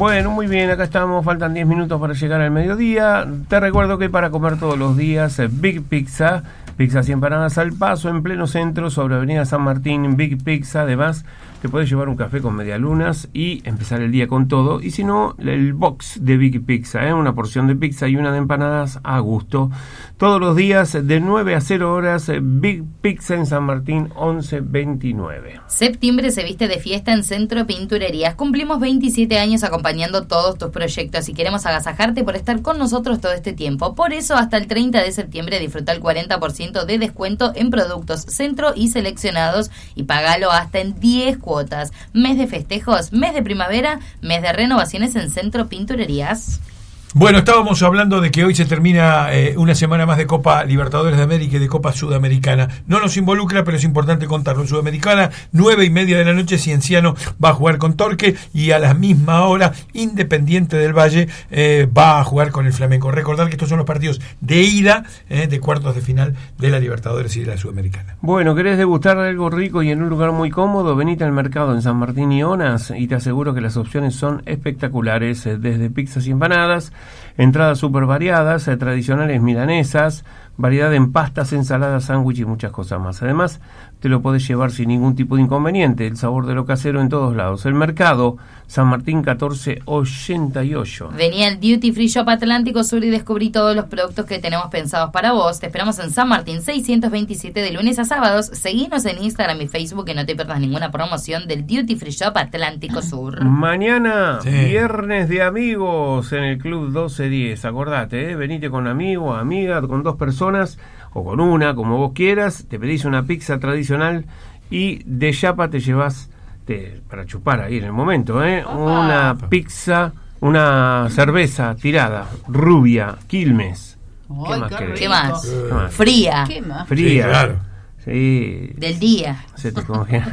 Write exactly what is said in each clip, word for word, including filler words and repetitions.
Bueno, muy bien, acá estamos, faltan diez minutos para llegar al mediodía. Te recuerdo que para comer todos los días, eh, Big Pizza, pizzas y empanadas al paso, en pleno centro, sobre Avenida San Martín, Big Pizza. Además, te puedes llevar un café con medialunas y empezar el día con todo. Y si no, el box de Big Pizza, ¿eh? Una porción de pizza y una de empanadas a gusto. Todos los días, de nueve a cero horas, eh, Big Pizza en San Martín, once veintinueve. Septiembre se viste de fiesta en Centro Pinturerías. Cumplimos veintisiete años acompañando todos tus proyectos y queremos agasajarte por estar con nosotros todo este tiempo. Por eso, hasta el treinta de septiembre disfruta el cuarenta por ciento de descuento en productos Centro y seleccionados y pagalo hasta en diez cuotas. Mes de festejos, mes de primavera, mes de renovaciones en Centro Pinturerías. Bueno, estábamos hablando de que hoy se termina eh, una semana más de Copa Libertadores de América y de Copa Sudamericana. No nos involucra, pero es importante contarlo. En Sudamericana, nueve y media de la noche, Cienciano va a jugar con Torque y a la misma hora, Independiente del Valle eh, va a jugar con el Flamengo. Recordar que estos son los partidos de ida eh, de cuartos de final de la Libertadores y de la Sudamericana. Bueno, ¿querés degustar algo rico y en un lugar muy cómodo? Venite al mercado en San Martín y Onas y te aseguro que las opciones son espectaculares, eh, desde pizzas y empanadas, entradas súper variadas, eh, tradicionales milanesas, variedad en pastas, ensaladas, sándwich y muchas cosas más. Además, te lo podés llevar sin ningún tipo de inconveniente, el sabor de lo casero en todos lados. El mercado, San Martín catorce ochenta y ocho. Vení al Duty Free Shop Atlántico Sur y descubrí todos los productos que tenemos pensados para vos. Te esperamos en San Martín seiscientos veintisiete de lunes a sábados. Seguinos en Instagram y Facebook y no te pierdas ninguna promoción del Duty Free Shop Atlántico Sur. Mañana, sí. Viernes de amigos en el Club doce diez. Acordate, ¿eh? Venite con amigo, amiga, con dos personas o con una, como vos quieras. Te pedís una pizza tradicional y de chapa te llevas te, para chupar ahí en el momento, ¿eh? Una pizza, una cerveza tirada, rubia, Quilmes. Ay, ¿Qué más qué querés? ¿Qué más? ¿Qué más? Fría. ¿Qué más? Fría. Sí, claro. Sí. Del día. Se te congela.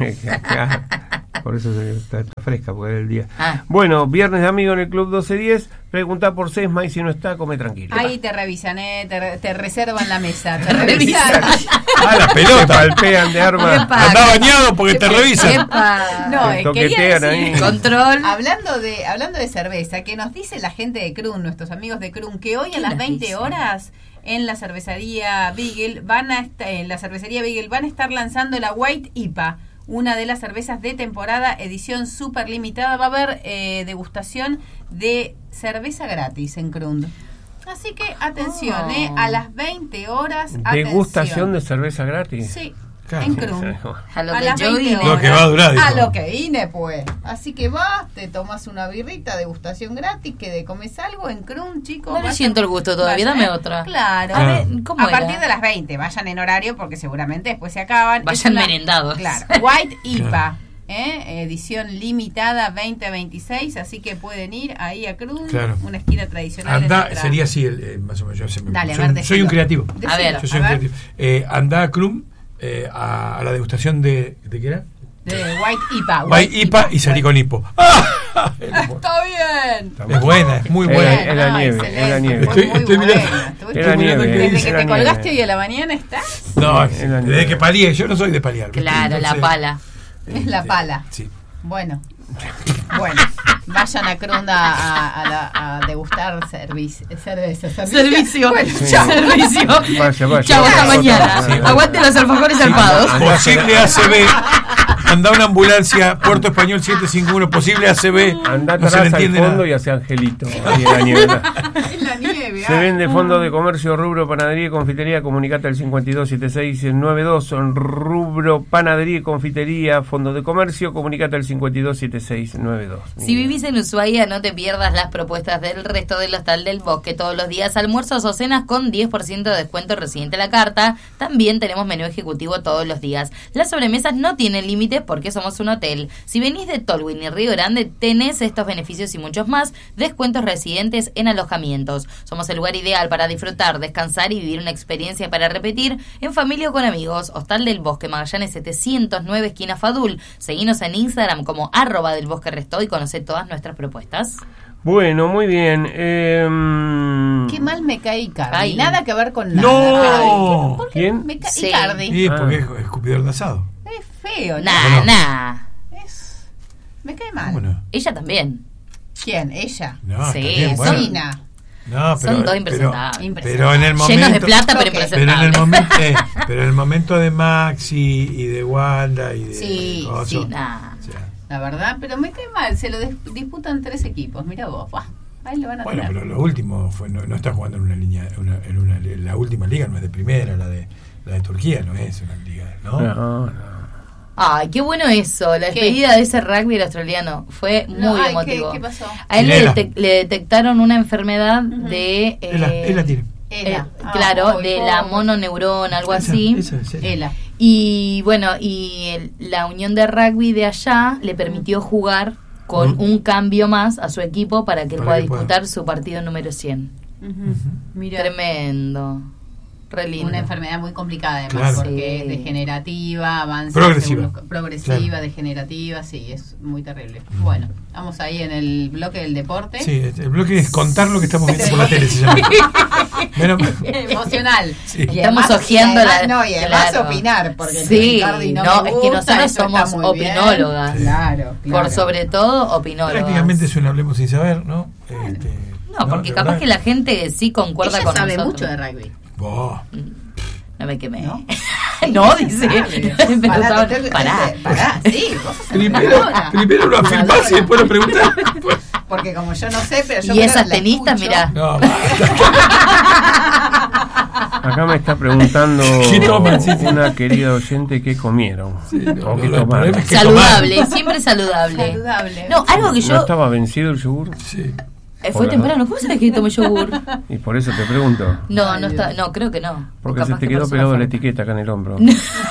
Por eso se, está, está fresca, porque es el día. Ah. Bueno, viernes de amigo en el Club doce diez. Preguntá por Sesma y si no está, come tranquilo. Ahí te revisan, ¿eh? Te, te reservan la mesa. Te revisan. Ah, la Te pelota. palpean de arma. Epa. Andá bañado porque te revisan. Epa. No, Te eh, quería toquetean decir, ahí. Control. hablando de hablando de cerveza, que nos dice la gente de Crun, nuestros amigos de Crun, que hoy a ¿Qué las nos veinte dice? horas en la cervecería Beagle van a est- en la cervecería Beagle van a estar lanzando la White I P A, una de las cervezas de temporada, edición súper limitada. Va a haber eh, degustación de cerveza gratis en Crund. Así que atención, Oh. eh, a las veinte horas, Degustación atención. de cerveza gratis. Sí, Claro. en Crund. A lo A que las yo veinte vine. horas. Lo que va a durar, A dijo. lo que vine, pues. Así que vas, te tomas una birrita, degustación gratis, que de comes algo en Crun, chicos. No le vayan- siento el gusto todavía, vayan, dame ¿eh? otra. Claro. A ver, ¿cómo a era? partir de las veinte, vayan en horario porque seguramente después se acaban. Vayan Es una- merendados. Claro, White I P A. Claro. ¿eh? Edición limitada veinte veintiséis, así que pueden ir ahí a Crun, Claro. una esquina tradicional. Anda, de nuestra- sería así, el, eh, más o menos. Yo se me- Dale, a soy, ver, soy decilo. un creativo. Decilo, A ver. Yo soy a un ver. creativo. Eh, anda a Crum eh, a, a la degustación de. ¿De qué era? De White I P A. White I P A y salí con hipo. ¡Ah! Está bien. Es buena, es muy Es buena. la- es la Ah, nieve, excelente. es la nieve. Fue Estoy- muy estoy buena. mirando- Estuviste es la mirando nieve, que es Desde que la te nieve. colgaste hoy a la mañana estás. No, Es la desde nieve. que palié, yo no soy de paliar. ¿viste? Claro, la Entonces, pala. Es la pala. Sí. Bueno, bueno, vayan a Crunda a, a, la- a degustar servicio, cerveza, Servicio. Bueno, Sí. chao. Servicio. Vaya, vaya. Chau, hasta Vaya. mañana. Sí. Aguante los alfajores alpados. Posible A C B. Anda una ambulancia, Puerto Español siete cinco uno, posible A C B. Anda no se atrás le al entiende fondo nada. y hacia Angelito. Ahí en la nieve. Es la nieve. Se ah. vende fondo de comercio, rubro, panadería y confitería. Comunicate al cincuenta y dos setenta y seis noventa y dos. Son rubro, panadería y confitería, fondo de comercio. Comunicate al cincuenta y dos setenta y seis noventa y dos. Si vivís en Ushuaia, no te pierdas las propuestas del resto del Hostal del Bosque. Todos los días almuerzos o cenas con diez por ciento de descuento residente a la carta. También tenemos menú ejecutivo todos los días. Las sobremesas no tienen límites porque somos un hotel. Si venís de Tolwyn y Río Grande, tenés estos beneficios y muchos más. Descuentos residentes en alojamientos. Somos el lugar ideal para disfrutar, descansar y vivir una experiencia para repetir en familia o con amigos. Hostal del Bosque, Magallanes setecientos nueve, esquina Fadul. Seguinos en Instagram como arroba del Bosque Restó y conocé todas nuestras propuestas. Bueno, muy bien. Eh, Qué mal me cae Icardi. Ay. Nada que ver con nada. No. ¿Por qué ¿Quién? me cae Sí. Icardi? Sí, Ah. porque es escupidor de asado. Es feo, ¿no? Nah, no? nah. Es... Me cae mal. ¿Cómo no? Ella también. ¿Quién? ¿Ella? No, Sí, está bien, son- bueno. Sina. No, pero, Son dos pero, impresentables. pero en el momento, Llenos de plata, pero Ok. pero en impresentables. el momento, eh, pero en el momento de Maxi y de Wanda y de Sí, Coso, sí. Nah. o sea, La verdad, pero me cae mal, se lo dis- disputan tres equipos, mira vos, bah, ahí lo van a bueno, tener. pero lo último fue no, no está jugando en una línea, una, en una, la última liga no es de primera, la de la de Turquía no es una liga, ¿no? No, no. Ay, qué bueno eso. La ¿Qué? despedida de ese rugby australiano fue muy No, ay, emotivo. ¿qué- qué pasó? A él le, Ela. detec- le detectaron una enfermedad Ujú. de... eh, Él la, él la tiene. Ela. eh, Ah, claro, ay, de pobre. la mononeurona, algo Esa- así. esa es ella. Ela. Y bueno, y el- la unión de rugby de allá le permitió jugar con Mm. un cambio más a su equipo para que él Para pueda que pueda. disputar su partido número cien. Ujú. Mira, Tremendo. Re lindo. una enfermedad muy complicada además, Claro. porque Sí. es degenerativa, avanza Progresiva. según los- progresiva, Claro. degenerativa, sí, es muy terrible. Bueno, vamos ahí en el bloque del deporte. Sí, este, el bloque es contar lo que estamos viendo por la tele, se llama. Menos mal. Emocional. Sí. Y Estamos además- ojeando y además- la- No, y además claro. opinar, porque Sí, Ricardi no, no, me es que gusta, nosotros esto está somos muy bien. opinólogas. Claro, Por claro. sobre todo, opinólogas. Prácticamente es un hablemos sin saber, ¿no? Este, No, porque ¿De capaz verdad? que la gente sí concuerda Ella con sabe nosotros. mucho de rugby. Vos. No me quemé. ¿No? No, dice. Sabe. Pero Pará, estaba- te tengo que- pará. Pará, sí, vos sos Primero, entrenadora. primero lo afirmás y después lo preguntás. Porque como yo no sé, pero yo Y creo esas que la tenistas, escucho. mirá. No, basta. Acá me está preguntando ¿Qué toman? Sí, sí. una querida oyente qué comieron. no, o qué no, el tomaron. problema es que Saludable, siempre saludable. Saludable. No, algo que ¿No yo. estaba vencido el yogur? Sí. eh, fue Hola. temprano. ¿Cómo sabes que tomé yogur? Y por eso te pregunto. No, Ay, no está. Dios. No, creo que no. Porque O se capaz te que quedó persona pegado la fuerte. etiqueta acá en el hombro.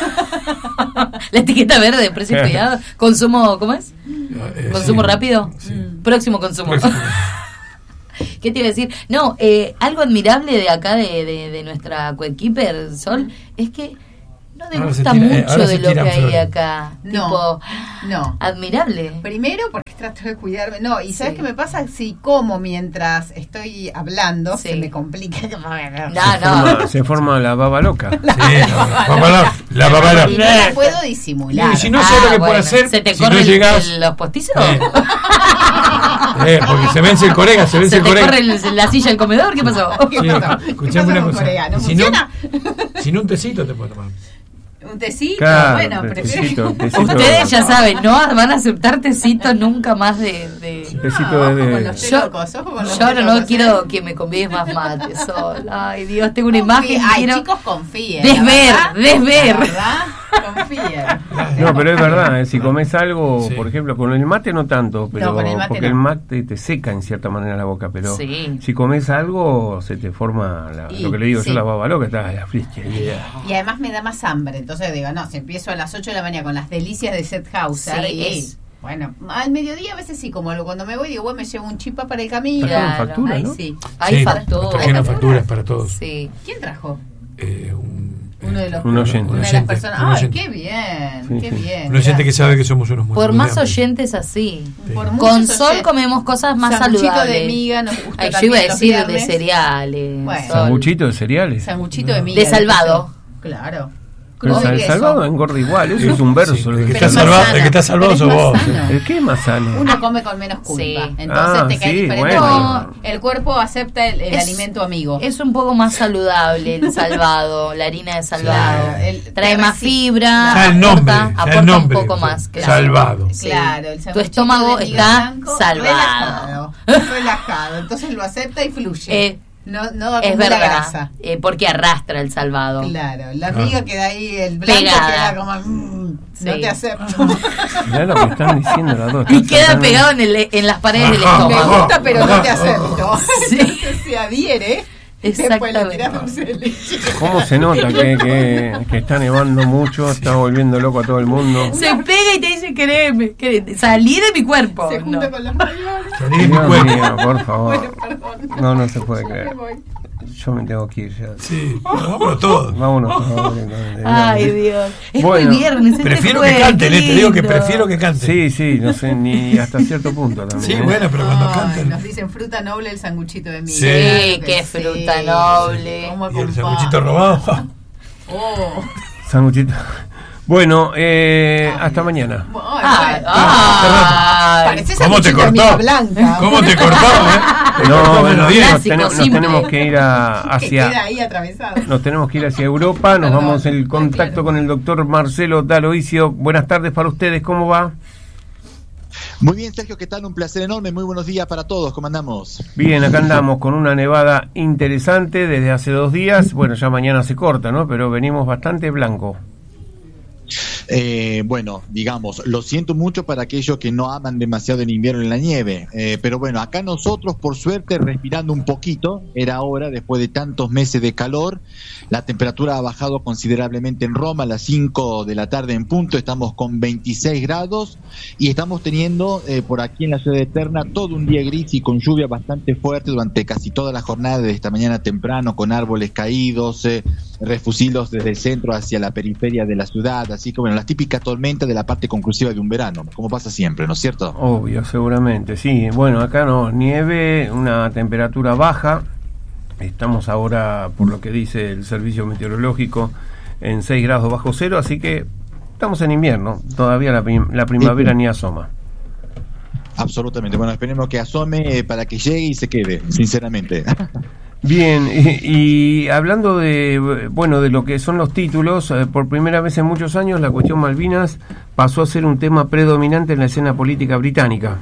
La etiqueta verde, precio y cuidado. Consumo, ¿cómo es? Eh, ¿Consumo sí. rápido? Sí. Próximo consumo. Próximo. ¿Qué te iba a decir? No, eh, algo admirable de acá de, de, de nuestra coequiper, Sol, es que no Ahora degusta se tira- eh, mucho ahora de se lo que tiran hay flores. acá. No, Tipo, no. admirable. Primero porque trato de cuidarme. No, y ¿sabes Sí. qué me pasa? Si como mientras estoy hablando, Sí. se me complica. No, se, no. forma, se forma la baba loca. Sí, la babala. La babala. Y no la puedo disimular. Y si no sé lo que Ah, puede bueno. hacer, ¿Se te si no corren llegás- el- los postizos? Eh. Eh, porque se vence el colega, se vence ¿Se el te colega. corre el- la silla del comedor? ¿Qué pasó? ¿Qué Sí, pasó? ¿Qué escuchame pasó una con cosa. Corea? ¿No Y si no- funciona? Si no, un tecito te puedo tomar. Un tecito, Claro, bueno, el prefiero. tecito, tecito. Ustedes ya saben, no van a aceptar tecitos nunca más de... de... Tecito No, de- ojo con los Yo, telocos, ojo con los yo ahora no telocos, quiero ¿eh? que me convides más mate, Sol. Ay, Dios, tengo una Confíe- imagen. Ay, quiero... chicos, confíen. Desver, la verdad, desver. la verdad, confíen. No, pero es verdad, eh, si comes algo, Sí. por ejemplo, con el mate no tanto, pero No, con el mate porque no. el mate te seca en cierta manera la boca, pero Sí. si comes algo se te forma la- Y, lo que le digo sí. yo la baba loca, está la frisca. Y además me da más hambre. Entonces digo, no, si empiezo a las ocho de la mañana con las delicias de Seth Hauser, Sí, y es- bueno, al mediodía a veces sí, como algo. Cuando me voy, digo, bueno, me llevo un chipa para el camino. Trajeron Claro. factura, Ahí ¿no? sí. Hay Sí, facturas. trajeron facturas para todos. Sí. ¿Quién trajo? Eh, un, Uno de los Un oyente. Una de las oyente, personas. un Ay, oyente. qué bien, Sí, qué sí. bien. Un oyente que gracias. sabe que somos unos muy Por muy más amplios. oyentes así. Por Con muchos Sol oyentes. comemos cosas más Sanguchito saludables. de miga nos gusta Ay, yo también iba a los decir de viernes. cereales. Bueno. Sol. Sanguchito de cereales. Sanguchito de miga. De salvado. Claro. Pero Crudo y el queso. salvado engorda igual, eso es un verso. Sí, lo el, que que Pero está es está- más salvado, sano. el que está salvado Pero sos es más vos. sano. ¿El qué más sano? Uno come con menos culpa. Sí. Entonces Ah, te cae sí, diferente. bueno. porque El cuerpo acepta el, el Es- alimento amigo. Es un poco más saludable el salvado, la harina de salvado. Claro, el- Trae más sí. fibra, Ya el nombre, aporta, ya el aporta nombre, un poco sí. más. Claro. Salvado. Sí. Claro, el Tu sanguchito estómago de miga está blanco, salvado. Relajado, relajado. Entonces lo acepta y fluye. Eh, no no Es acumula verdad, grasa. eh, porque arrastra el salvado. Claro, la miga queda ahí, el blanco Pegada. queda como, mm, no Sí. te acepto. Mirá lo que están diciendo las dos. Y están queda tratando- pegado en, el, en las paredes del Ajá. Me estómago. gusta, pero no te acepto. Sí. Entonces se adhiere. Después le Exactamente. tirás dulce de leche. ¿Cómo se nota que, que, que está nevando mucho, está volviendo loco a todo el mundo? Se pega y te dice, quereme, quereme, salí de mi cuerpo. Se junta No. con los ravioles. Salí de mi Dios cuerpo. mío, por favor. Bueno, perdón. No, no se puede Yo creer. me voy. Yo me tengo que ir ya. Sí, bueno, vámonos todos. Vámonos, por favor. directamente. Ay, Dios. Es Bueno, muy viernes. este Prefiero jueves, que canten, qué eh, te digo que lindo. prefiero que canten. Sí, sí, no sé, ni hasta cierto punto también. Sí, ¿eh? bueno, pero cuando Ay, canten. nos dicen fruta noble el sanguchito de miga. Sí. Sí, Claro qué que fruta sí. noble. ¿Cómo Y el acompaña? sanguchito robado. Oh. Sanguchito. Bueno, eh, Ay, hasta Dios. mañana. Ay, Ah, ah, pareces ¿Cómo te cortó? Blanca. ¿Cómo te cortó? ¿eh? No, bueno, nos, Clásico, tenemos, nos simple. tenemos que ir a, hacia... Que queda ahí atravesado. Nos tenemos que ir hacia Europa, nos Perdón, vamos en el contacto claro. con el doctor Marcelo Daloisio. Buenas tardes para ustedes, ¿cómo va? Muy bien, Sergio, ¿qué tal? Un placer enorme, muy buenos días para todos, ¿cómo andamos? Bien, acá andamos con una nevada interesante desde hace dos días, bueno, ya mañana se corta, ¿no? Pero venimos bastante blanco. Eh, bueno, digamos, lo siento mucho para aquellos que no aman demasiado el invierno en la nieve, eh, pero bueno, acá nosotros por suerte respirando un poquito, era hora después de tantos meses de calor, la temperatura ha bajado considerablemente en Roma a las cinco de la tarde en punto, estamos con veintiséis grados y estamos teniendo eh, por aquí en la ciudad eterna todo un día gris y con lluvia bastante fuerte durante casi toda la jornada de esta mañana temprano, con árboles caídos, eh, refusilos desde el centro hacia la periferia de la ciudad, así que bueno, las típicas tormentas de la parte conclusiva de un verano, como pasa siempre, ¿no es cierto? Obvio, seguramente, sí. Bueno, acá no, nieve, una temperatura baja, estamos ahora, por lo que dice el servicio meteorológico, en seis grados bajo cero, así que estamos en invierno, todavía la, prim- la primavera ni asoma. Absolutamente, bueno, esperemos que asome eh, para que llegue y se quede, sinceramente. Bien, y, y hablando de bueno de lo que son los títulos, eh, por primera vez en muchos años la cuestión Malvinas pasó a ser un tema predominante en la escena política británica.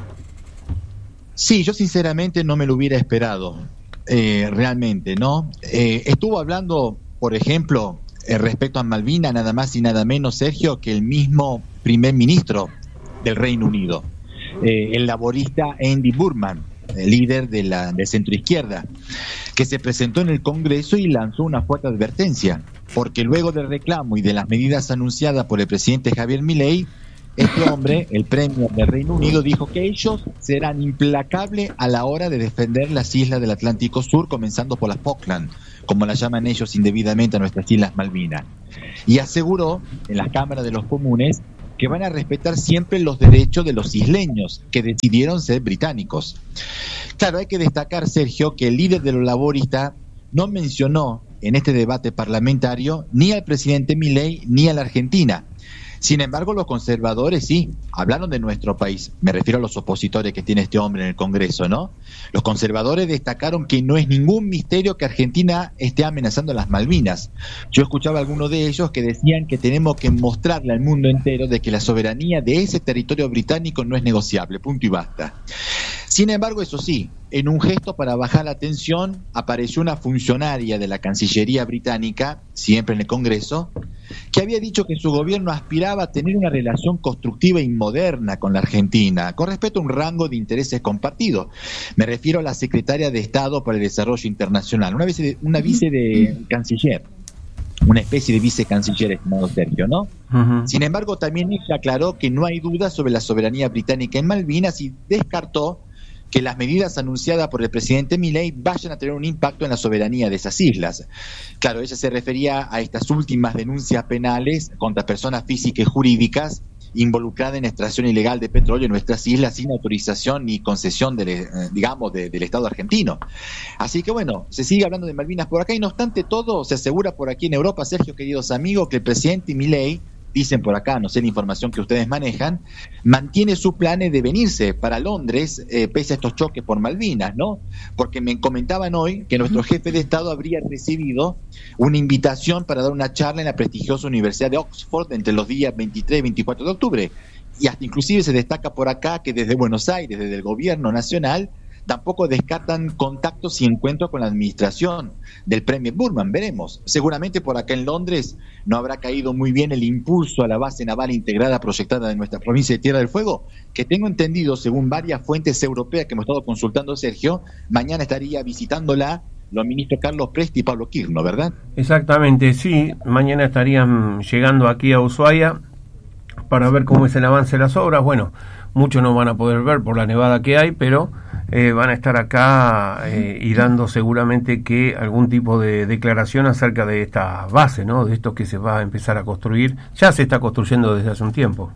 Sí, yo sinceramente no me lo hubiera esperado, eh, realmente, ¿no? Eh, estuvo hablando, por ejemplo, eh, respecto a Malvinas, nada más y nada menos, Sergio, que el mismo primer ministro del Reino Unido, eh, el laborista Andy Burnham, el líder de la de centroizquierda, que se presentó en el Congreso y lanzó una fuerte advertencia, porque luego del reclamo y de las medidas anunciadas por el presidente Javier Milei, este hombre, el Premier del Reino Unido, dijo que ellos serán implacables a la hora de defender las islas del Atlántico Sur, comenzando por las Falkland, como las llaman ellos indebidamente a nuestras Islas Malvinas. Y aseguró en la Cámara de los Comunes que van a respetar siempre los derechos de los isleños que decidieron ser británicos. Claro, hay que destacar, Sergio, que el líder de los laboristas no mencionó en este debate parlamentario ni al presidente Milei ni a la Argentina. Sin embargo, los conservadores sí, hablaron de nuestro país. Me refiero a los opositores que tiene este hombre en el Congreso, ¿no? Los conservadores destacaron que no es ningún misterio que Argentina esté amenazando las Malvinas. Yo escuchaba a algunos de ellos que decían que tenemos que mostrarle al mundo entero de que la soberanía de ese territorio británico no es negociable, punto y basta. Sin embargo, eso sí, en un gesto para bajar la tensión, apareció una funcionaria de la Cancillería británica, siempre en el Congreso, que había dicho que su gobierno aspiraba a tener una relación constructiva y moderna con la Argentina, con respecto a un rango de intereses compartidos. Me refiero a la secretaria de Estado para el Desarrollo Internacional, una vice de, una vice de canciller, una especie de vicecanciller, estimado Sergio, ¿no? Uh-huh. Sin embargo, también ella aclaró que no hay duda sobre la soberanía británica en Malvinas y descartó que las medidas anunciadas por el presidente Milei vayan a tener un impacto en la soberanía de esas islas. Claro, ella se refería a estas últimas denuncias penales contra personas físicas y jurídicas involucradas en extracción ilegal de petróleo en nuestras islas sin autorización ni concesión del, digamos, de, del Estado argentino. Así que bueno, se sigue hablando de Malvinas por acá y no obstante todo, se asegura por aquí en Europa, Sergio, queridos amigos, que el presidente Milei, dicen por acá, no sé la información que ustedes manejan, mantiene sus planes de venirse para Londres eh, pese a estos choques por Malvinas, ¿no? Porque me comentaban hoy que nuestro jefe de Estado habría recibido una invitación para dar una charla en la prestigiosa Universidad de Oxford entre los días veintitrés y veinticuatro de octubre. Y hasta inclusive se destaca por acá que desde Buenos Aires, desde el gobierno nacional, tampoco descartan contactos y encuentros con la administración del Premier Burnham, veremos. Seguramente por acá en Londres no habrá caído muy bien el impulso a la base naval integrada proyectada en nuestra provincia de Tierra del Fuego, que tengo entendido, según varias fuentes europeas que hemos estado consultando, Sergio, mañana estaría visitándola los ministros Carlos Presti y Pablo Kirchner, ¿verdad? Exactamente, sí, mañana estarían llegando aquí a Ushuaia para ver cómo es el avance de las obras. Bueno, muchos no van a poder ver por la nevada que hay, pero eh, van a estar acá eh, y dando seguramente que algún tipo de declaración acerca de esta base, ¿no? De esto que se va a empezar a construir. Ya se está construyendo desde hace un tiempo.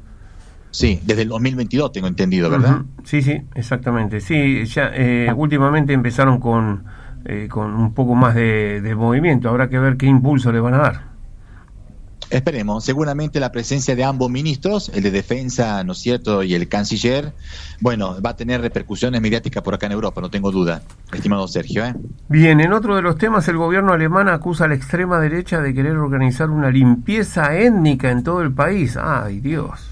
Sí, desde el dos mil veintidós tengo entendido, ¿verdad? Uh-huh. Sí, sí, exactamente. Sí, ya eh, últimamente empezaron con, eh, con un poco más de, de movimiento. Habrá que ver qué impulso le van a dar. Esperemos, seguramente la presencia de ambos ministros, el de Defensa, ¿no es cierto?, y el canciller, bueno, va a tener repercusiones mediáticas por acá en Europa, no tengo duda, estimado Sergio. ¿eh? Bien, en otro de los temas, el gobierno alemán acusa a la extrema derecha de querer organizar una limpieza étnica en todo el país. ¡Ay, Dios!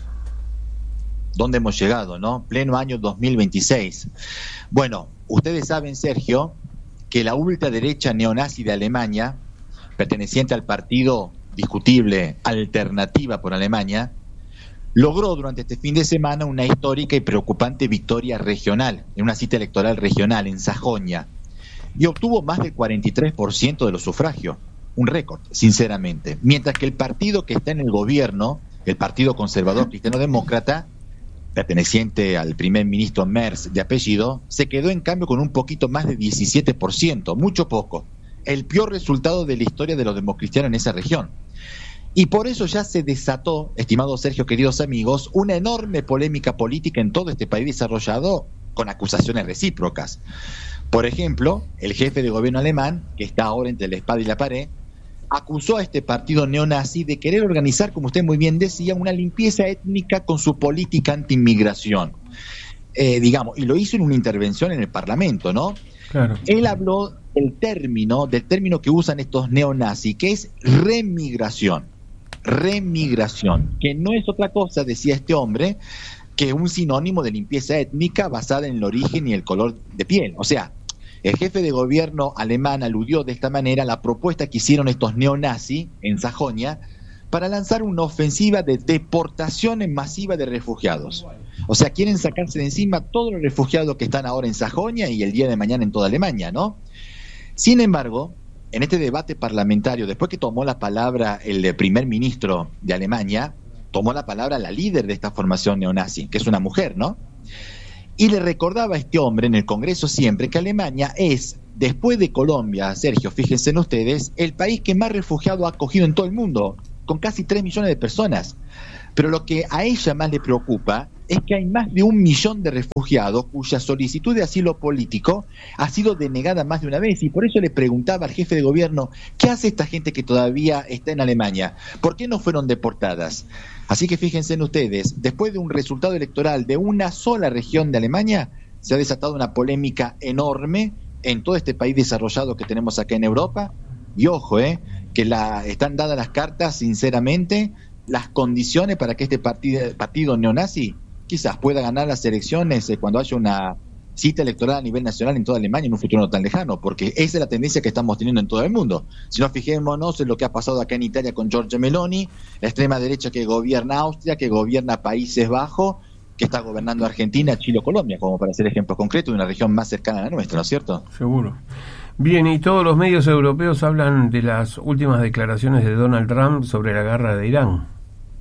¿Dónde hemos llegado, no? Pleno año dos mil veintiséis. Bueno, ustedes saben, Sergio, que la ultraderecha neonazi de Alemania, perteneciente al partido discutible Alternativa por Alemania, logró durante este fin de semana una histórica y preocupante victoria regional, en una cita electoral regional en Sajonia, y obtuvo más del cuarenta y tres por ciento de los sufragios, un récord, sinceramente, mientras que el partido que está en el gobierno, el Partido Conservador Cristiano Demócrata, perteneciente al primer ministro Merz de apellido, se quedó en cambio con un poquito más de diecisiete por ciento, mucho poco, el peor resultado de la historia de los democristianos en esa región. Y por eso ya se desató, estimado Sergio, queridos amigos, una enorme polémica política en todo este país desarrollado con acusaciones recíprocas. Por ejemplo, el jefe de gobierno alemán, que está ahora entre la espada y la pared, acusó a este partido neonazi de querer organizar, como usted muy bien decía, una limpieza étnica con su política anti-inmigración. Eh, digamos, y lo hizo en una intervención en el Parlamento, ¿no? Claro. Él habló del término, del término que usan estos neonazis, que es remigración. Remigración, que no es otra cosa, decía este hombre, que un sinónimo de limpieza étnica basada en el origen y el color de piel. O sea, el jefe de gobierno alemán aludió de esta manera a la propuesta que hicieron estos neonazis en Sajonia para lanzar una ofensiva de deportación masiva de refugiados. O sea, quieren sacarse de encima todos los refugiados que están ahora en Sajonia y el día de mañana en toda Alemania, ¿no? Sin embargo, en este debate parlamentario, después que tomó la palabra el primer ministro de Alemania, tomó la palabra la líder de esta formación neonazi, que es una mujer, ¿no? Y le recordaba a este hombre en el Congreso siempre que Alemania es, después de Colombia, Sergio, fíjense en ustedes, el país que más refugiados ha acogido en todo el mundo, con casi tres millones de personas. Pero lo que a ella más le preocupa es que hay más de un millón de refugiados cuya solicitud de asilo político ha sido denegada más de una vez, y por eso le preguntaba al jefe de gobierno, ¿qué hace esta gente que todavía está en Alemania? ¿Por qué no fueron deportadas? Así que fíjense en ustedes, después de un resultado electoral de una sola región de Alemania, se ha desatado una polémica enorme en todo este país desarrollado que tenemos acá en Europa, y ojo, eh, que la, están dadas las cartas, sinceramente, las condiciones para que este partido, partido neonazi quizás pueda ganar las elecciones eh, cuando haya una cita electoral a nivel nacional en toda Alemania en un futuro no tan lejano, porque esa es la tendencia que estamos teniendo en todo el mundo. Si no, fijémonos en lo que ha pasado acá en Italia con Giorgia Meloni, la extrema derecha que gobierna Austria, que gobierna Países Bajos, que está gobernando Argentina, Chile o Colombia, como para hacer ejemplos concretos de una región más cercana a la nuestra, ¿no es cierto? Seguro. Bien, y todos los medios europeos hablan de las últimas declaraciones de Donald Trump sobre la guerra de Irán.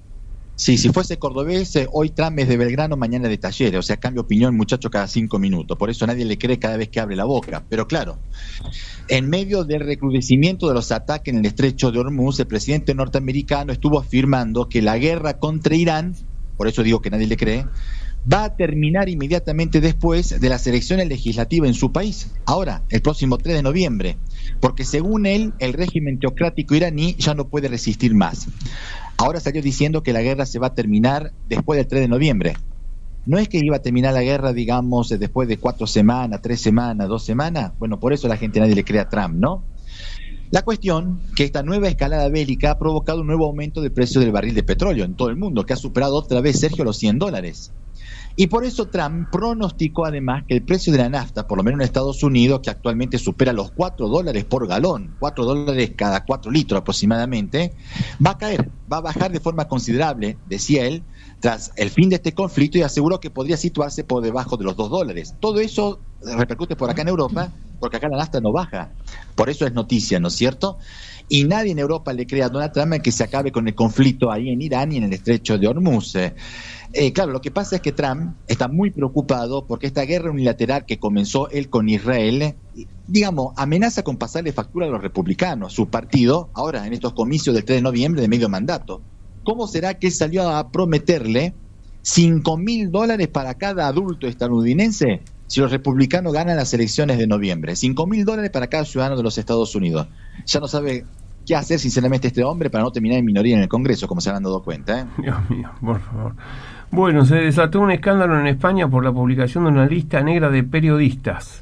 Sí, si fuese cordobés, eh, hoy Trump es de Belgrano, mañana de Talleres, o sea, cambia opinión muchacho cada cinco minutos, por eso nadie le cree cada vez que abre la boca. Pero claro, en medio del recrudecimiento de los ataques en el estrecho de Hormuz, el presidente norteamericano estuvo afirmando que la guerra contra Irán, por eso digo que nadie le cree, va a terminar inmediatamente después de las elecciones legislativas en su país, ahora, el próximo tres de noviembre, porque según él, el régimen teocrático iraní ya no puede resistir más. Ahora salió diciendo que la guerra se va a terminar después del tres de noviembre. No es que iba a terminar la guerra, digamos, después de cuatro semanas, tres semanas, dos semanas. Bueno, por eso la gente nadie le cree a Trump, ¿no? La cuestión que esta nueva escalada bélica ha provocado un nuevo aumento del precio del barril de petróleo en todo el mundo, que ha superado otra vez, Sergio, los cien dólares. Y por eso Trump pronosticó además que el precio de la nafta, por lo menos en Estados Unidos, que actualmente supera los cuatro dólares por galón, cuatro dólares cada cuatro litros aproximadamente, va a caer, va a bajar de forma considerable, decía él, tras el fin de este conflicto, y aseguró que podría situarse por debajo de los dos dólares. Todo eso repercute por acá en Europa, porque acá la nafta no baja. Por eso es noticia, ¿no es cierto? Y nadie en Europa le cree a Donald Trump que se acabe con el conflicto ahí en Irán y en el estrecho de Hormuz. Eh, claro, lo que pasa es que Trump está muy preocupado porque esta guerra unilateral que comenzó él con Israel, digamos, amenaza con pasarle factura a los republicanos, su partido, ahora en estos comicios del tres de noviembre de medio mandato. ¿Cómo será que él salió a prometerle cinco mil dólares para cada adulto estadounidense si los republicanos ganan las elecciones de noviembre? cinco mil dólares para cada ciudadano de los Estados Unidos. Ya no sabe qué hacer sinceramente este hombre para no terminar en minoría en el Congreso, como se habrán dado cuenta. ¿eh? Dios mío, por favor. Bueno, se desató un escándalo en España por la publicación de una lista negra de periodistas.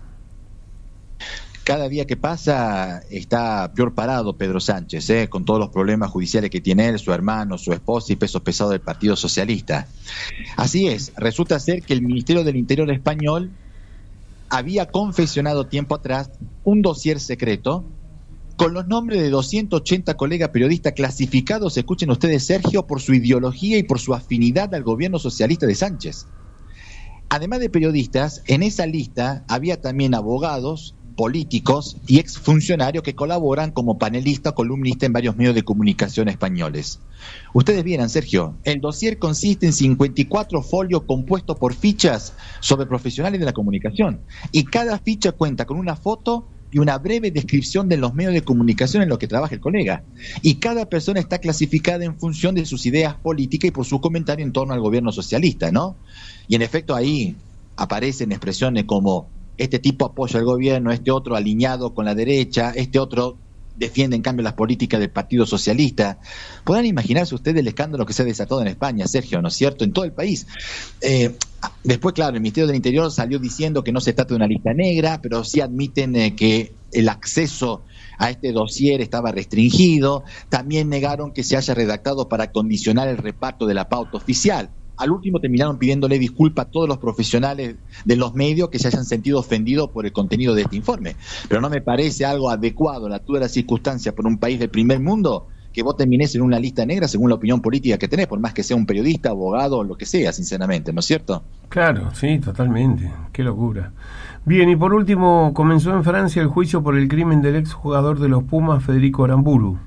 Cada día que pasa está peor parado Pedro Sánchez, ¿eh? con todos los problemas judiciales que tiene él, su hermano, su esposa y pesos pesados del Partido Socialista. Así es, resulta ser que el Ministerio del Interior español había confeccionado tiempo atrás un dossier secreto con los nombres de doscientos ochenta colegas periodistas clasificados, escuchen ustedes, Sergio, por su ideología y por su afinidad al gobierno socialista de Sánchez. Además de periodistas, en esa lista había también abogados, políticos y exfuncionarios que colaboran como panelista o columnista en varios medios de comunicación españoles. Ustedes vieran, Sergio, el dossier consiste en cincuenta y cuatro folios compuestos por fichas sobre profesionales de la comunicación, y cada ficha cuenta con una foto y una breve descripción de los medios de comunicación en los que trabaja el colega. Y cada persona está clasificada en función de sus ideas políticas y por su comentario en torno al gobierno socialista, ¿no? Y en efecto ahí aparecen expresiones como: este tipo apoya al gobierno, este otro alineado con la derecha, este otro defiende en cambio las políticas del Partido Socialista. Podrán imaginarse ustedes el escándalo que se ha desatado en España, Sergio, ¿no es cierto?, en todo el país. Eh, después, claro, el Ministerio del Interior salió diciendo que no se trata de una lista negra, pero sí admiten eh, que el acceso a este dossier estaba restringido. También negaron que se haya redactado para condicionar el reparto de la pauta oficial. Al último terminaron pidiéndole disculpas a todos los profesionales de los medios que se hayan sentido ofendidos por el contenido de este informe. Pero no me parece algo adecuado a la altura de las circunstancias por un país del primer mundo que vos termines en una lista negra según la opinión política que tenés, por más que sea un periodista, abogado o lo que sea, sinceramente, ¿no es cierto? Claro, sí, totalmente. Qué locura. Bien, y por último, comenzó en Francia el juicio por el crimen del exjugador de los Pumas, Federico Aramburu.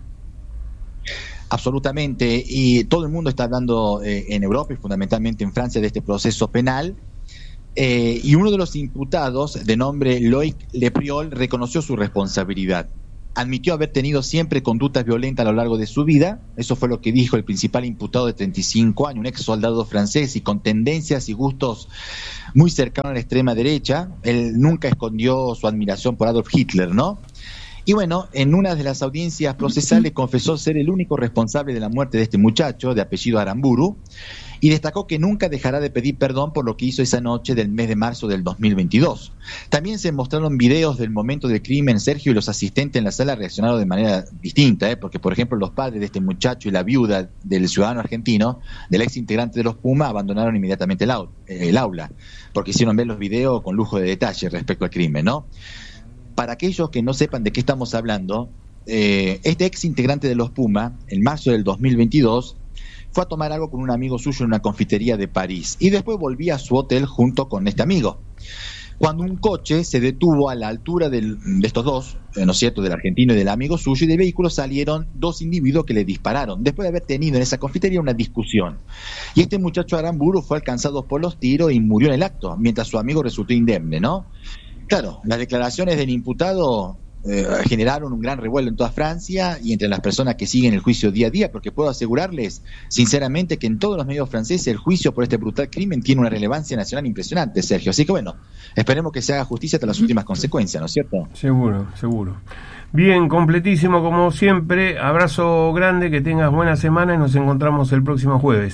Absolutamente, y todo el mundo está hablando eh, en Europa y fundamentalmente en Francia de este proceso penal, eh, y uno de los imputados, de nombre Loïc Lepriol, reconoció su responsabilidad. Admitió haber tenido siempre conductas violentas a lo largo de su vida. Eso fue lo que dijo el principal imputado de treinta y cinco años, un ex soldado francés y con tendencias y gustos muy cercanos a la extrema derecha. Él nunca escondió su admiración por Adolf Hitler, ¿no? Y bueno, en una de las audiencias procesales confesó ser el único responsable de la muerte de este muchacho, de apellido Aramburu, y destacó que nunca dejará de pedir perdón por lo que hizo esa noche del mes de marzo del dos mil veintidós. También se mostraron videos del momento del crimen, Sergio, y los asistentes en la sala reaccionaron de manera distinta, ¿eh? porque por ejemplo los padres de este muchacho y la viuda del ciudadano argentino, del ex integrante de los Pumas, abandonaron inmediatamente el, au- el aula, porque hicieron ver los videos con lujo de detalle respecto al crimen, ¿no? Para aquellos que no sepan de qué estamos hablando, eh, este ex integrante de los Pumas, en marzo del dos mil veintidós, fue a tomar algo con un amigo suyo en una confitería de París y después volvía a su hotel junto con este amigo. Cuando un coche se detuvo a la altura del, de estos dos, eh, ¿no es cierto?, del argentino y del amigo suyo, y del vehículo salieron dos individuos que le dispararon, después de haber tenido en esa confitería una discusión. Y este muchacho Aramburu fue alcanzado por los tiros y murió en el acto, mientras su amigo resultó indemne, ¿no? Claro, las declaraciones del imputado eh, generaron un gran revuelo en toda Francia y entre las personas que siguen el juicio día a día, porque puedo asegurarles sinceramente que en todos los medios franceses el juicio por este brutal crimen tiene una relevancia nacional impresionante, Sergio. Así que bueno, esperemos que se haga justicia hasta las últimas consecuencias, ¿no es cierto? Seguro, seguro. Bien, completísimo como siempre. Abrazo grande, que tengas buena semana y nos encontramos el próximo jueves.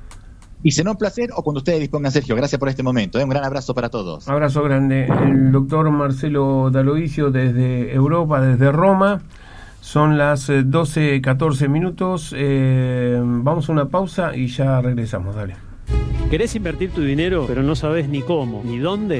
Y será un placer o cuando ustedes dispongan, Sergio. Gracias por este momento. ¿eh? Un gran abrazo para todos. Abrazo grande. El doctor Marcelo D'Aloisio desde Europa, desde Roma. Son las doce catorce minutos. Eh, vamos a una pausa y ya regresamos. Dale. ¿Querés invertir tu dinero, pero no sabes ni cómo, ni dónde?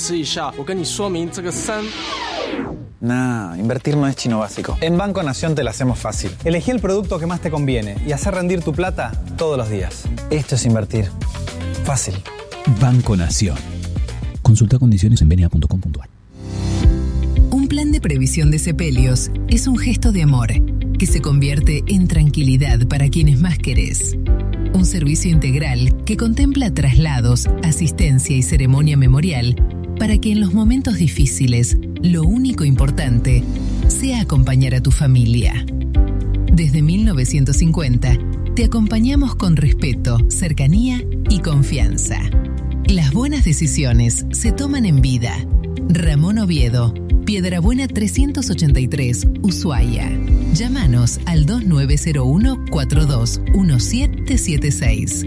Nah, invertir no es chino básico. En Banco Nación te lo hacemos fácil. Elegí el producto que más te conviene y hacer rendir tu plata todos los días. Esto es invertir. Fácil. Banco Nación. Consulta condiciones en b n a punto com punto a r. Un plan de previsión de sepelios es un gesto de amor que se convierte en tranquilidad para quienes más querés. Un servicio integral que contempla traslados, asistencia y ceremonia memorial para que en los momentos difíciles lo único importante sea acompañar a tu familia. Desde mil novecientos cincuenta te acompañamos con respeto, cercanía y confianza. Las buenas decisiones se toman en vida. Ramón Oviedo, Piedrabuena trescientos ochenta y tres, Ushuaia. Llámanos al dos nueve cero uno, cuatro dos uno siete siete seis.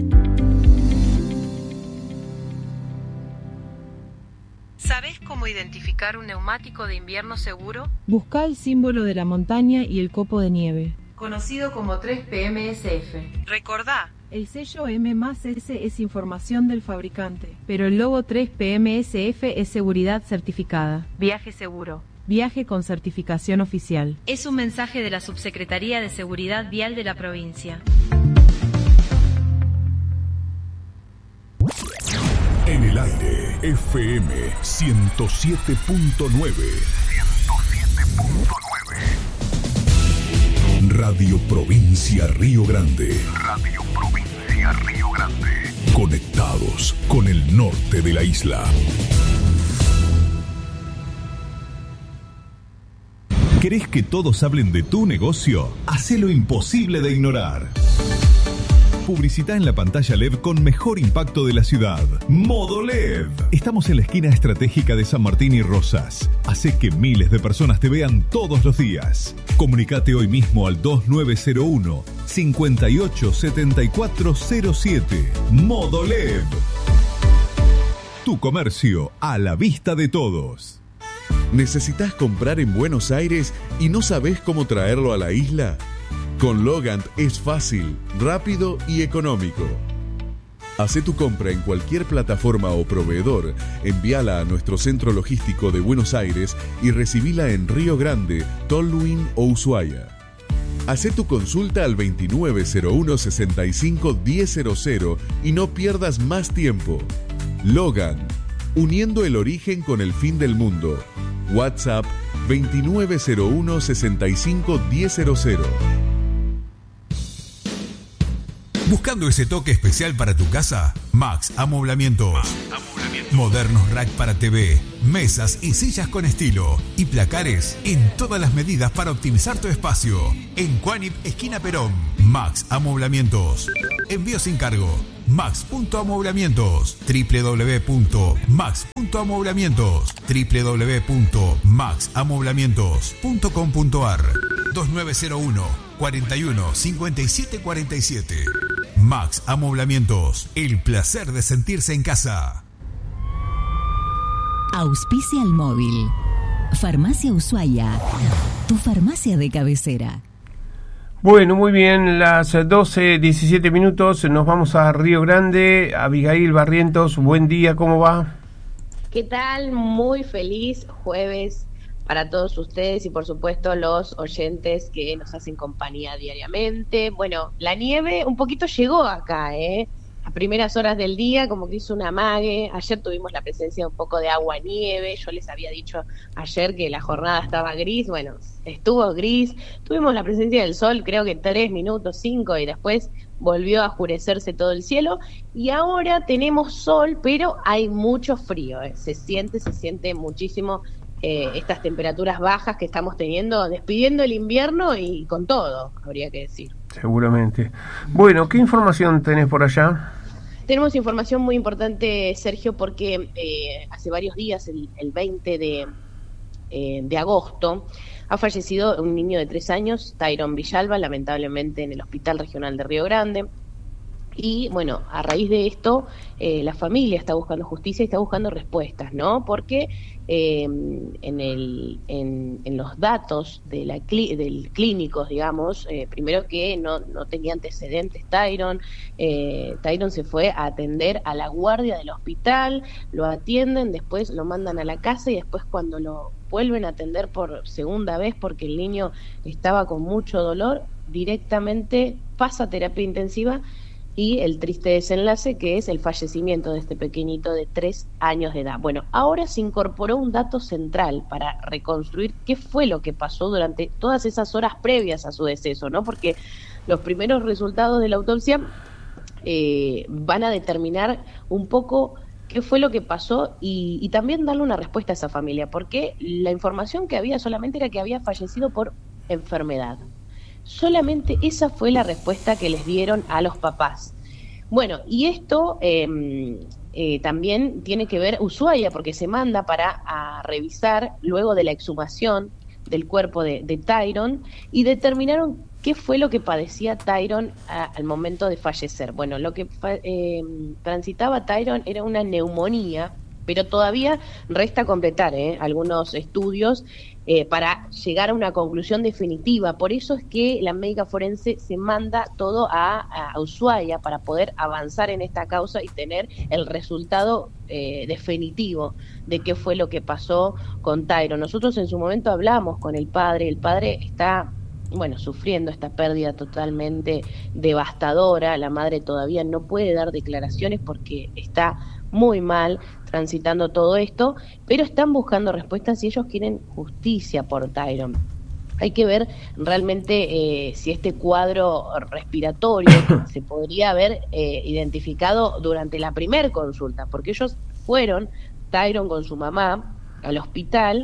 ¿Sabés cómo identificar un neumático de invierno seguro? Busca el símbolo de la montaña y el copo de nieve, Conocido como tres P M S F. Recordá. El sello M más S es información del fabricante, pero el logo tres P M S F es seguridad certificada. Viaje seguro. Viaje con certificación oficial. Es un mensaje de la Subsecretaría de Seguridad Vial de la provincia. En el aire, F M ciento siete punto nueve. ciento siete punto nueve. Radio Provincia Río Grande. Radio Provincia Río Grande. Conectados con el norte de la isla. ¿Querés que todos hablen de tu negocio? Hacé lo imposible de ignorar. Publicita en la pantalla L E D con mejor impacto de la ciudad. Modo L E D. Estamos en la esquina estratégica de San Martín y Rosas. Hace que miles de personas te vean todos los días. Comunicate hoy mismo al dos nueve cero uno, cinco ocho siete cuatro cero siete. Modo L E D. Tu comercio a la vista de todos. ¿Necesitas comprar en Buenos Aires y no sabés cómo traerlo a la isla? Con Logant es fácil, rápido y económico. Hacé tu compra en cualquier plataforma o proveedor, envíala a nuestro centro logístico de Buenos Aires y recibila en Río Grande, Tolwyn o Ushuaia. Hacé tu consulta al veintinueve cero uno, sesenta y cinco, diez cero cero y no pierdas más tiempo. Logan, uniendo el origen con el fin del mundo. WhatsApp veintinueve cero uno, sesenta y cinco, diez cero cero. ¿Buscando ese toque especial para tu casa? Max Amoblamientos. Max Amoblamientos. Modernos rack para T V, mesas y sillas con estilo y placares en todas las medidas para optimizar tu espacio. En Cuanip, esquina Perón. Max Amoblamientos. Envío sin cargo. Max punto amoblamientos. doble u doble u doble u punto max punto amoblamientos. doble u doble u doble u punto max amoblamientos punto com punto a r. dos nueve cero uno, cuarenta y uno, cincuenta y siete cuarenta y siete. Max Amoblamientos. El placer de sentirse en casa. Auspicia al móvil. Farmacia Ushuaia. Tu farmacia de cabecera. Bueno, muy bien, las doce, diecisiete minutos, nos vamos a Río Grande. Abigail Barrientos, buen día, ¿cómo va? ¿Qué tal? Muy feliz jueves para todos ustedes y por supuesto los oyentes que nos hacen compañía diariamente. Bueno, la nieve un poquito llegó acá, ¿eh? A primeras horas del día, como que hizo un amague. Ayer tuvimos la presencia de un poco de agua-nieve. Yo les había dicho ayer que la jornada estaba gris. Bueno, estuvo gris. Tuvimos la presencia del sol, creo que tres minutos, cinco, y después volvió a oscurecerse todo el cielo. Y ahora tenemos sol, pero hay mucho frío, ¿eh? Se siente, se siente muchísimo eh, estas temperaturas bajas que estamos teniendo, despidiendo el invierno y con todo, habría que decir. Seguramente. Bueno, ¿qué información tenés por allá? Tenemos información muy importante, Sergio, porque eh, hace varios días, el, el veinte de, eh, de agosto, ha fallecido un niño de tres años, Tyron Villalba, lamentablemente en el Hospital Regional de Río Grande. Y bueno, a raíz de esto, eh, la familia está buscando justicia y está buscando respuestas, ¿no? Porque eh, en, el, en, en los datos de la clí, del clínicos, digamos, eh, primero que no, no tenía antecedentes Tyron, eh, Tyron se fue a atender a la guardia del hospital, lo atienden, después lo mandan a la casa y después cuando lo vuelven a atender por segunda vez porque el niño estaba con mucho dolor, directamente pasa a terapia intensiva. Y el triste desenlace que es el fallecimiento de este pequeñito de tres años de edad. Bueno, ahora se incorporó un dato central para reconstruir qué fue lo que pasó durante todas esas horas previas a su deceso, ¿no? Porque los primeros resultados de la autopsia eh, van a determinar un poco qué fue lo que pasó y, y también darle una respuesta a esa familia, porque la información que había solamente era que había fallecido por enfermedad. Solamente esa fue la respuesta que les dieron a los papás. Bueno, y esto eh, eh, también tiene que ver Ushuaia, porque se manda para a revisar luego de la exhumación del cuerpo de, de Tyron, y determinaron qué fue lo que padecía Tyron a, al momento de fallecer. Bueno, lo que eh, transitaba Tyron era una neumonía, pero todavía resta completar ¿eh? algunos estudios eh, para llegar a una conclusión definitiva. Por eso es que la médica forense se manda todo a, a Ushuaia para poder avanzar en esta causa y tener el resultado eh, definitivo de qué fue lo que pasó con Tyron. Nosotros en su momento hablamos con el padre, el padre está... bueno, sufriendo esta pérdida totalmente devastadora. La madre todavía no puede dar declaraciones porque está muy mal transitando todo esto, pero están buscando respuestas y ellos quieren justicia por Tyron. Hay que ver realmente eh, si este cuadro respiratorio se podría haber eh, identificado durante la primer consulta, porque ellos fueron, Tyron con su mamá, al hospital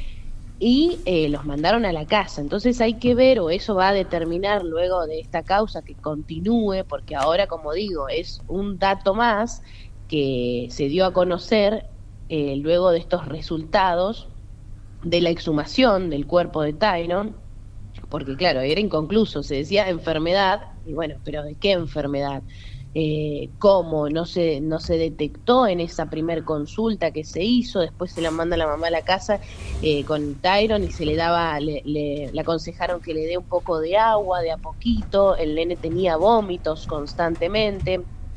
y eh, los mandaron a la casa. Entonces hay que ver, o eso va a determinar luego de esta causa que continúe, porque ahora, como digo, es un dato más que se dio a conocer eh, luego de estos resultados de la exhumación del cuerpo de Tyron, porque claro, era inconcluso, se decía enfermedad, y bueno, pero ¿de qué enfermedad? Eh, cómo no se no se detectó en esa primer consulta que se hizo, después se la manda la mamá a la casa eh, con Tyron y se le daba, le, le, le aconsejaron que le dé un poco de agua de a poquito, el nene tenía vómitos constantemente.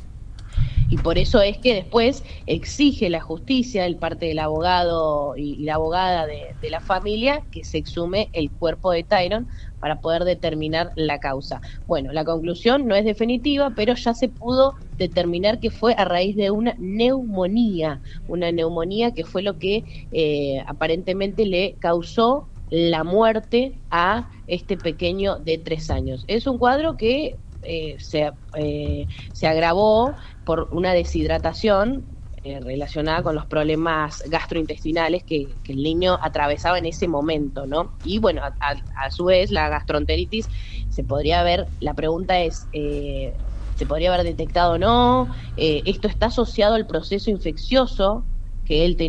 Y por eso es que después exige la justicia, el parte del abogado y, y la abogada de, de la familia, que se exhume el cuerpo de Tyron para poder determinar la causa. Bueno, la conclusión no es definitiva, pero ya se pudo determinar que fue a raíz de una neumonía, una neumonía que fue lo que eh, aparentemente le causó la muerte a este pequeño de tres años. Es un cuadro que eh, se, eh, se agravó por una deshidratación eh, relacionada con los problemas gastrointestinales que, que el niño atravesaba en ese momento, ¿no? Y bueno, a, a, a su vez la gastroenteritis se podría haber, la pregunta es, eh, ¿se podría haber detectado o no? Eh, ¿esto está asociado al proceso infeccioso que él tenía?